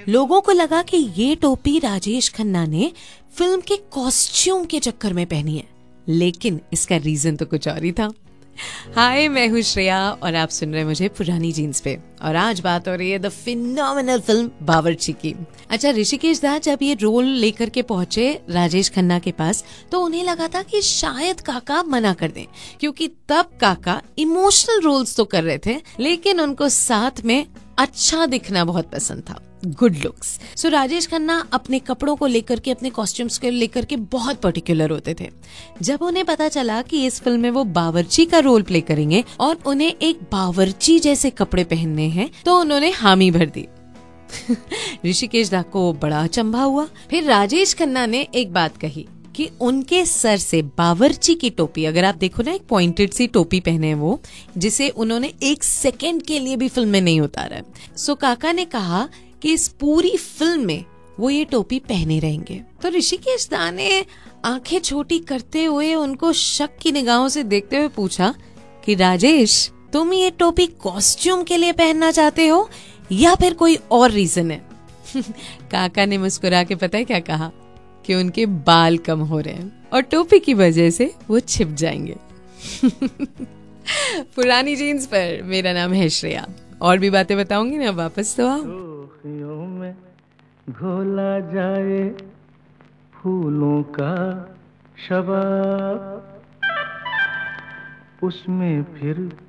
लोगों को लगा कि ये टोपी राजेश खन्ना ने फिल्म के कॉस्ट्यूम के चक्कर में पहनी है, लेकिन इसका रीजन तो कुछ और ही था। हाय, मैं हूँ श्रेया और आप सुन रहे हैं मुझे पुरानी जीन्स पे। और आज बात हो रही है द फिनोमिनल फिल्म बावर्ची की। अच्छा, ऋषिकेश दा जब ये रोल लेकर के पहुंचे राजेश खन्ना के पास, तो उन्हें लगा था कि शायद काका मना कर दें, क्योंकि तब काका इमोशनल रोल्स तो कर रहे थे, लेकिन उनको साथ में अच्छा दिखना बहुत पसंद था, गुड लुक्स। सो राजेश खन्ना अपने कपड़ों को लेकर के, अपने कॉस्ट्यूम्स को लेकर के बहुत पर्टिकुलर होते थे। जब उन्हें पता चला कि इस फिल्म में वो बावर्ची का रोल प्ले करेंगे और उन्हें एक बावर्ची जैसे कपड़े पहनने हैं, तो उन्होंने हामी भर दी। ऋषिकेश दा को बड़ा अचंभा हुआ। फिर राजेश खन्ना ने एक बात कही कि उनके सर से बावर्ची की टोपी, अगर आप देखो ना, एक पॉइंटेड सी टोपी पहने हैं वो, जिसे उन्होंने एक सेकंड के लिए भी फिल्म में नहीं उतारा है। सो काका ने कहा कि इस पूरी फिल्म में वो ये टोपी पहने रहेंगे। तो ऋषिकेश दा ने आंखें छोटी करते हुए उनको शक की निगाहों से देखते हुए पूछा कि राजेश, तुम ये टोपी कॉस्ट्यूम के लिए पहनना चाहते हो या फिर कोई और रीजन है? काका ने मुस्कुरा के पता है क्या कहा, कि उनके बाल कम हो रहे हैं और टोपी की वजह से वो छिप जाएंगे। पुरानी जीन्स पर मेरा नाम है श्रेया, और भी बातें बताऊंगी ना, वापस तो आओ। में घोला जाए फूलों का शबाब, उसमें फिर